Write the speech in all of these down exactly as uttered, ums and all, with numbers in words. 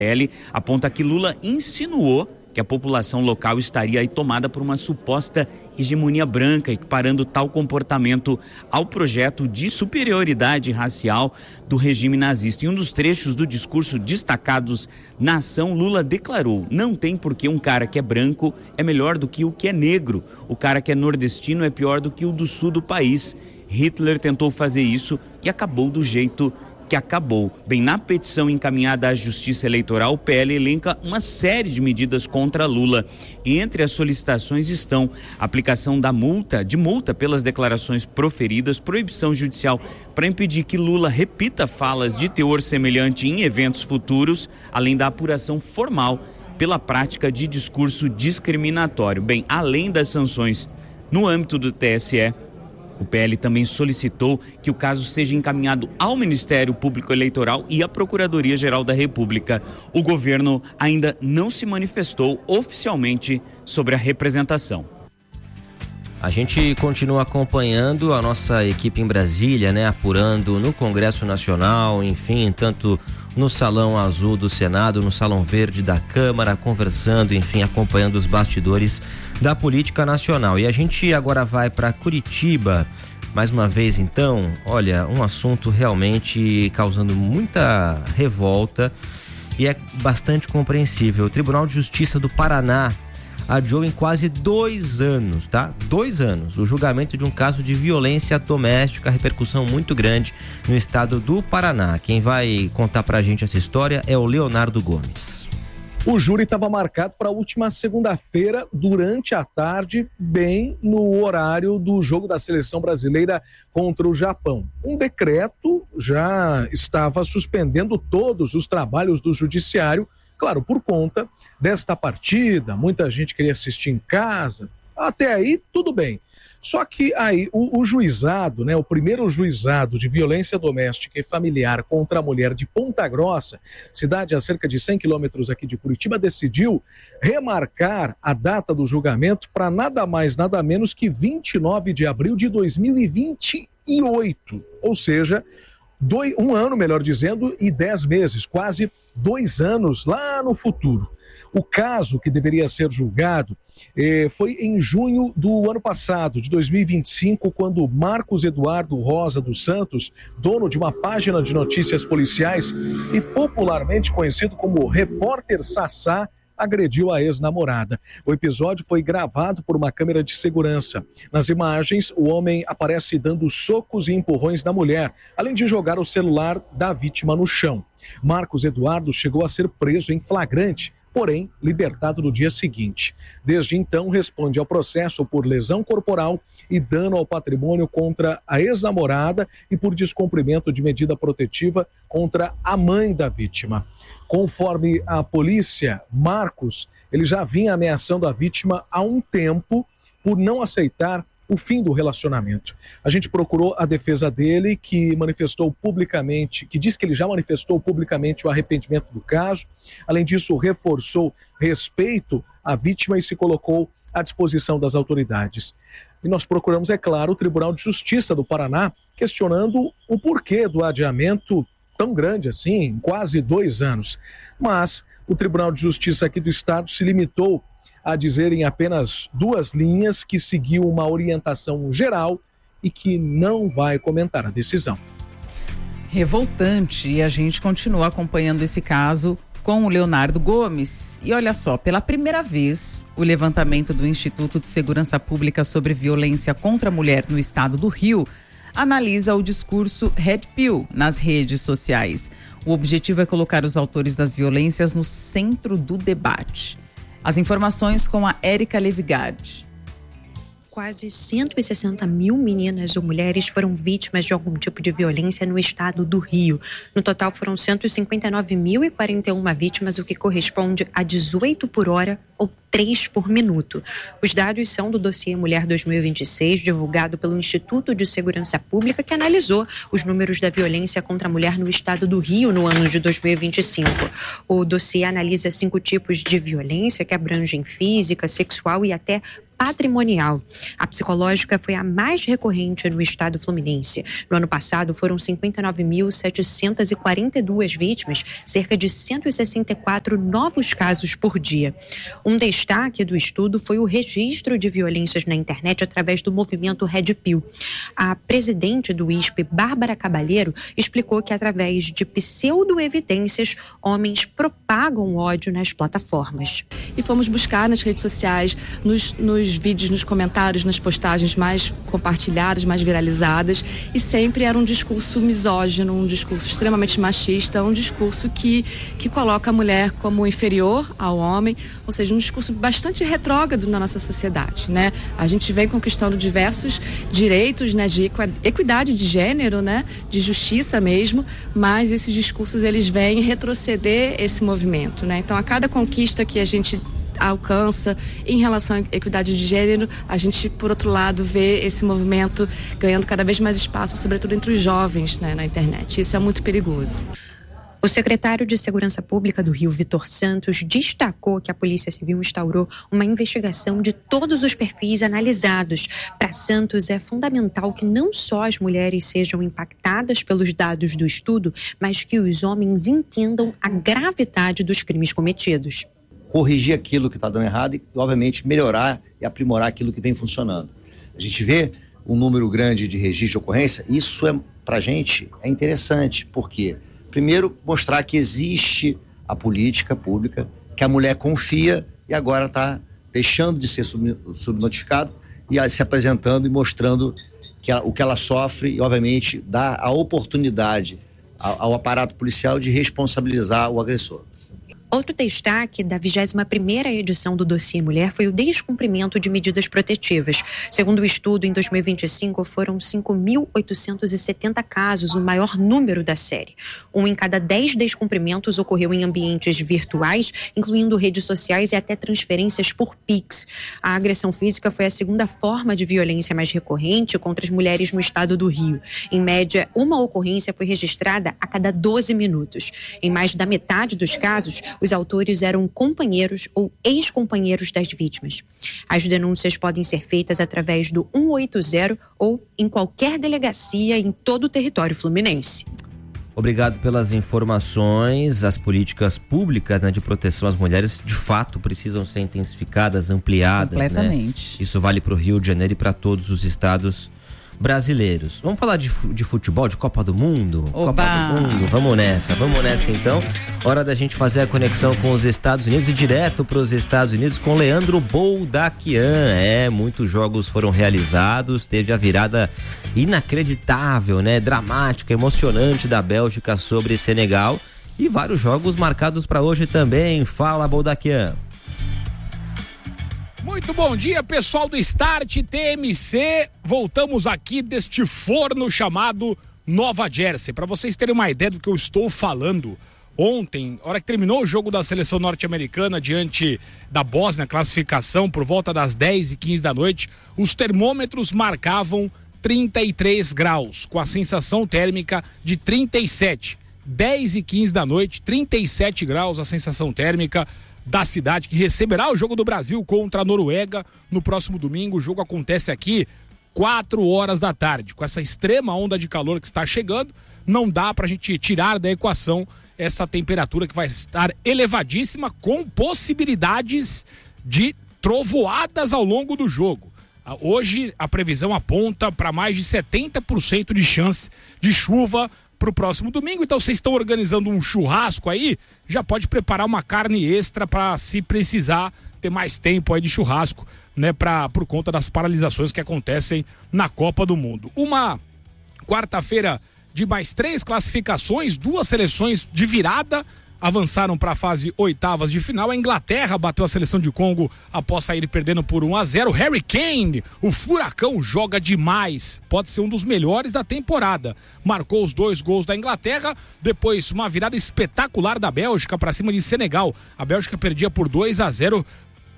L aponta que Lula insinuou que a população local estaria aí tomada por uma suposta hegemonia branca, equiparando tal comportamento ao projeto de superioridade racial do regime nazista. Em um dos trechos do discurso destacados na ação, Lula declarou: não tem por que um cara que é branco é melhor do que o que é negro, o cara que é nordestino é pior do que o do sul do país. Hitler tentou fazer isso e acabou do jeito que acabou. Bem, na petição encaminhada à Justiça Eleitoral, o P L elenca uma série de medidas contra Lula. Entre as solicitações estão a aplicação da multa, de multa pelas declarações proferidas, proibição judicial para impedir que Lula repita falas de teor semelhante em eventos futuros, além da apuração formal pela prática de discurso discriminatório. Bem, além das sanções no âmbito do T S E, o P L também solicitou que o caso seja encaminhado ao Ministério Público Eleitoral e à Procuradoria-Geral da República. O governo ainda não se manifestou oficialmente sobre a representação. A gente continua acompanhando a nossa equipe em Brasília, né, apurando no Congresso Nacional, enfim, tanto no Salão Azul do Senado, no Salão Verde da Câmara, conversando, enfim, acompanhando os bastidores da política nacional. E a gente agora vai para Curitiba, mais uma vez então, olha, um assunto realmente causando muita revolta e é bastante compreensível. O Tribunal de Justiça do Paraná adiou em quase dois anos, tá? Dois anos, o julgamento de um caso de violência doméstica, repercussão muito grande no estado do Paraná. Quem vai contar pra gente essa história é o Leonardo Gomes. O júri estava marcado para a última segunda-feira, durante a tarde, bem no horário do jogo da seleção brasileira contra o Japão. Um decreto já estava suspendendo todos os trabalhos do judiciário, claro, por conta desta partida. Muita gente queria assistir em casa, até aí tudo bem. Só que aí o, o juizado, né, o primeiro juizado de violência doméstica e familiar contra a mulher de Ponta Grossa, cidade a cerca de cem quilômetros aqui de Curitiba, decidiu remarcar a data do julgamento para nada mais, nada menos que vinte e nove de abril de dois mil e vinte e oito, ou seja, dois, um ano, melhor dizendo, e dez meses, quase dois anos lá no futuro. O caso que deveria ser julgado eh, foi em junho do ano passado, de dois mil e vinte e cinco, quando Marcos Eduardo Rosa dos Santos, dono de uma página de notícias policiais e popularmente conhecido como Repórter Sassá, agrediu a ex-namorada. O episódio foi gravado por uma câmera de segurança. Nas imagens, o homem aparece dando socos e empurrões na mulher, além de jogar o celular da vítima no chão. Marcos Eduardo chegou a ser preso em flagrante, porém libertado no dia seguinte. Desde então, responde ao processo por lesão corporal e dano ao patrimônio contra a ex-namorada e por descumprimento de medida protetiva contra a mãe da vítima. Conforme a polícia, Marcos, ele já vinha ameaçando a vítima há um tempo por não aceitar o fim do relacionamento. A gente procurou a defesa dele, que manifestou publicamente, que diz que ele já manifestou publicamente o arrependimento do caso. Além disso, reforçou respeito à vítima e se colocou à disposição das autoridades. E nós procuramos, é claro, o Tribunal de Justiça do Paraná, questionando o porquê do adiamento tão grande assim, quase dois anos. Mas o Tribunal de Justiça aqui do Estado se limitou a dizer em apenas duas linhas que seguiu uma orientação geral e que não vai comentar a decisão. Revoltante, e a gente continua acompanhando esse caso com o Leonardo Gomes. E olha só, pela primeira vez, o levantamento do Instituto de Segurança Pública sobre Violência contra a Mulher no Estado do Rio analisa o discurso Red Pill nas redes sociais. O objetivo é colocar os autores das violências no centro do debate. As informações com a Érica Levigard. Quase cento e sessenta mil meninas ou mulheres foram vítimas de algum tipo de violência no estado do Rio. No total, foram cento e cinquenta e nove mil e quarenta e uma vítimas, o que corresponde a dezoito por hora ou três por minuto. Os dados são do dossiê Mulher dois mil e vinte e seis, divulgado pelo Instituto de Segurança Pública, que analisou os números da violência contra a mulher no estado do Rio no ano de dois mil e vinte e cinco. O dossiê analisa cinco tipos de violência que abrangem física, sexual e até patrimonial. A psicológica foi a mais recorrente no estado fluminense. No ano passado, foram cinquenta e nove mil setecentas e quarenta e duas vítimas, cerca de cento e sessenta e quatro novos casos por dia. Um destaque do estudo foi o registro de violências na internet através do movimento Red Pill. A presidente do I S P, Bárbara Cabalheiro, explicou que através de pseudo-evidências, homens propagam ódio nas plataformas. E fomos buscar nas redes sociais, nos, nos vídeos, nos comentários, nas postagens mais compartilhadas, mais viralizadas, e sempre era um discurso misógino, um discurso extremamente machista, um discurso que, que coloca a mulher como inferior ao homem, ou seja, um discurso bastante retrógrado na nossa sociedade, né? A gente vem conquistando diversos direitos, né, de equidade de gênero, né, de justiça mesmo, mas esses discursos eles vêm retroceder esse movimento, né? Então, a cada conquista que a gente alcança em relação à equidade de gênero, a gente, por outro lado, vê esse movimento ganhando cada vez mais espaço, sobretudo entre os jovens, né, na internet. Isso é muito perigoso. O secretário de Segurança Pública do Rio, Vitor Santos, destacou que a Polícia Civil instaurou uma investigação de todos os perfis analisados. Para Santos, é fundamental que não só as mulheres sejam impactadas pelos dados do estudo, mas que os homens entendam a gravidade dos crimes cometidos. Corrigir aquilo que está dando errado e, obviamente, melhorar e aprimorar aquilo que vem funcionando. A gente vê um número grande de registro de ocorrência, isso é, para a gente, é interessante, porque primeiro, mostrar que existe a política pública, que a mulher confia e agora está deixando de ser sub, subnotificado e se apresentando e mostrando que ela, o que ela sofre e, obviamente, dá a oportunidade ao, ao aparato policial de responsabilizar o agressor. Outro destaque da vigésima primeira edição do Dossiê Mulher foi o descumprimento de medidas protetivas. Segundo o estudo, em dois mil e vinte e cinco, foram cinco mil oitocentos e setenta casos, o maior número da série. Um em cada dez descumprimentos ocorreu em ambientes virtuais, incluindo redes sociais e até transferências por Pix. A agressão física foi a segunda forma de violência mais recorrente contra as mulheres no estado do Rio. Em média, uma ocorrência foi registrada a cada doze minutos. Em mais da metade dos casos, os autores eram companheiros ou ex-companheiros das vítimas. As denúncias podem ser feitas através do um oito zero ou em qualquer delegacia em todo o território fluminense. Obrigado pelas informações. As políticas públicas, né, de proteção às mulheres, de fato, precisam ser intensificadas, ampliadas. Completamente. Né? Isso vale para o Rio de Janeiro e para todos os estados brasileiros. Vamos falar de, de futebol, de Copa do Mundo? Oba! Copa do Mundo, vamos nessa, vamos nessa então. Hora da gente fazer a conexão com os Estados Unidos e direto para os Estados Unidos com Leandro Boldaquian. É, muitos jogos foram realizados, teve a virada inacreditável, né, dramática, emocionante da Bélgica sobre Senegal e vários jogos marcados para hoje também. Fala, Boldaquian. Muito bom dia, pessoal do Start T M C. Voltamos aqui deste forno chamado Nova Jersey. Para vocês terem uma ideia do que eu estou falando, ontem, hora que terminou o jogo da seleção norte-americana diante da Bósnia, classificação, por volta das dez e quinze da noite, os termômetros marcavam trinta e três graus, com a sensação térmica de trinta e sete. dez e quinze da noite, trinta e sete graus a sensação térmica da cidade, que receberá o jogo do Brasil contra a Noruega no próximo domingo. O jogo acontece aqui quatro horas da tarde. Com essa extrema onda de calor que está chegando, não dá pra gente tirar da equação essa temperatura que vai estar elevadíssima, com possibilidades de trovoadas ao longo do jogo. Hoje a previsão aponta para mais de setenta por cento de chance de chuva para o próximo domingo. Então, vocês estão organizando um churrasco aí, já pode preparar uma carne extra para, se precisar, ter mais tempo aí de churrasco, né, pra, por conta das paralisações que acontecem na Copa do Mundo. Uma quarta-feira de mais três classificações, duas seleções de virada avançaram para a fase oitavas de final. A Inglaterra bateu a seleção de Congo após sair perdendo por um a zero. Harry Kane, o furacão, joga demais, pode ser um dos melhores da temporada. Marcou os dois gols da Inglaterra, depois uma virada espetacular da Bélgica para cima de Senegal. A Bélgica perdia por dois a zero.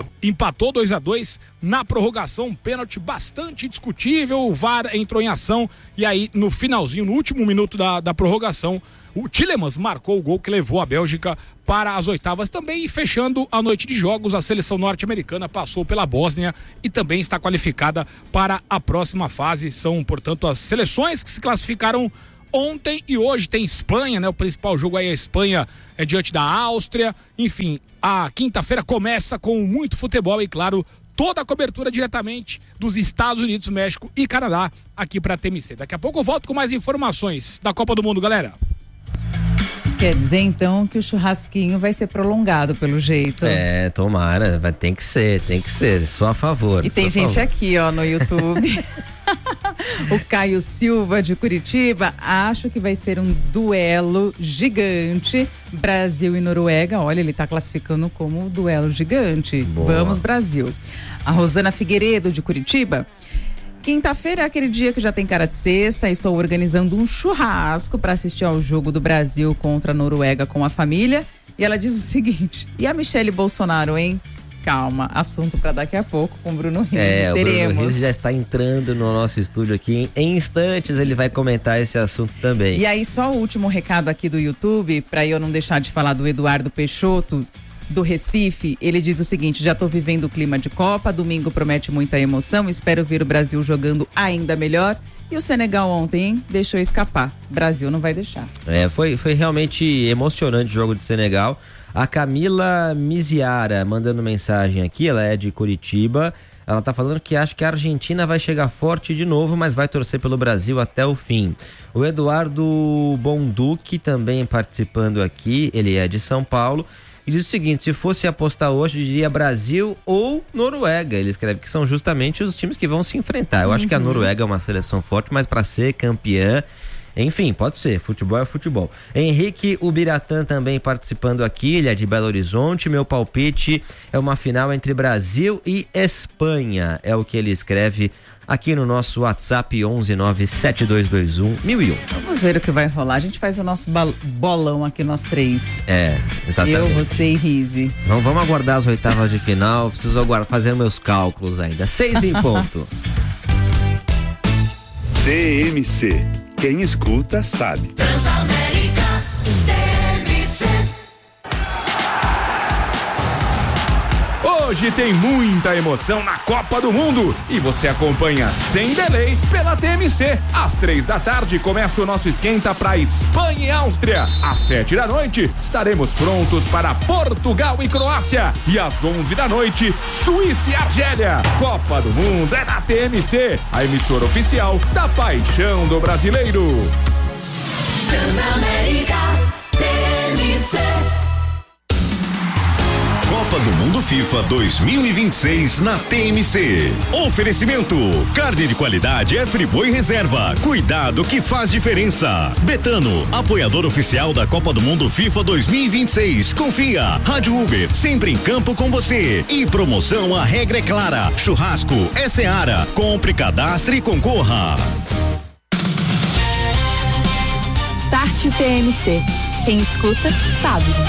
empatou dois a dois na prorrogação, um pênalti bastante discutível, o V A R entrou em ação e aí no finalzinho, no último minuto da, da prorrogação, o Tielemans marcou o gol que levou a Bélgica para as oitavas também, e fechando a noite de jogos, a seleção norte-americana passou pela Bósnia e também está qualificada para a próxima fase. São, portanto, as seleções que se classificaram ontem e hoje. Tem Espanha, né? O principal jogo aí é a Espanha é diante da Áustria. Enfim, a quinta-feira começa com muito futebol e, claro, toda a cobertura diretamente dos Estados Unidos, México e Canadá aqui para a T M C. Daqui a pouco eu volto com mais informações da Copa do Mundo, galera. Quer dizer, então, que o churrasquinho vai ser prolongado, pelo jeito. É, tomara, vai, tem que ser, tem que ser, sou a favor. E tem gente favor. aqui, ó, no YouTube. O Caio Silva, de Curitiba, acho que vai ser um duelo gigante, Brasil e Noruega. Olha, ele tá classificando como duelo gigante. Boa. Vamos, Brasil. A Rosana Figueiredo, de Curitiba. Quinta-feira é aquele dia que já tem cara de sexta. Estou organizando um churrasco para assistir ao jogo do Brasil contra a Noruega com a família. E ela diz o seguinte: e a Michele Bolsonaro, hein? Calma, assunto para daqui a pouco com o Bruno Rizzi. É, Teremos. o Bruno Rizzi já está entrando no nosso estúdio aqui. Em instantes ele vai comentar esse assunto também. E aí, só o último recado aqui do YouTube, para eu não deixar de falar do Eduardo Peixoto, do Recife. Ele diz o seguinte: já tô vivendo o clima de Copa, domingo promete muita emoção, espero ver o Brasil jogando ainda melhor. E o Senegal ontem, hein? Deixou escapar. Brasil não vai deixar. É, foi, foi realmente emocionante o jogo de Senegal. A Camila Miziara mandando mensagem aqui, ela é de Curitiba. Ela tá falando que acha que a Argentina vai chegar forte de novo, mas vai torcer pelo Brasil até o fim. O Eduardo Bonduque também participando aqui, ele é de São Paulo. E diz o seguinte: se fosse apostar hoje, eu diria Brasil ou Noruega. Ele escreve que são justamente os times que vão se enfrentar. Eu uhum. acho que a Noruega é uma seleção forte, mas para ser campeã, enfim, pode ser, futebol é futebol. Henrique Ubiratã também participando aqui, ele é de Belo Horizonte. Meu palpite é uma final entre Brasil e Espanha, é o que ele escreve aqui no nosso WhatsApp onze nove sete dois dois um mil e um. Vamos ver o que vai rolar. A gente faz o nosso bolão aqui, nós três. É, exatamente. Eu, você e Rizzi. Vamos, vamos aguardar as oitavas de final. Preciso aguardar, fazer meus cálculos ainda. Seis em ponto. T M C. Quem escuta sabe. Transamérica T M C. Hoje tem muita emoção na Copa do Mundo e você acompanha sem delay pela T M C. Às três da tarde começa o nosso esquenta para Espanha e Áustria. Às sete da noite estaremos prontos para Portugal e Croácia. E às onze da noite, Suíça e Argélia. Copa do Mundo é na T M C, a emissora oficial da paixão do brasileiro. Transamérica T M C. Copa do Mundo FIFA dois mil e vinte e seis na T M C. Oferecimento: carne de qualidade é Friboi Reserva. Cuidado que faz diferença. Betano, apoiador oficial da Copa do Mundo FIFA dois mil e vinte e seis. Confia. Rádio Uber, sempre em campo com você. E promoção, a regra é clara. Churrasco é Seara. Compre, cadastre e concorra. Start T M C. Quem escuta, sabe.